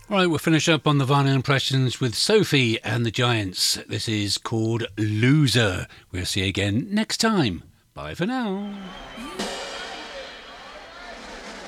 All right, we'll finish up on the vinyl impressions with Sophie and the Giants. This is called Loser. We'll see you again next time. Bye for now.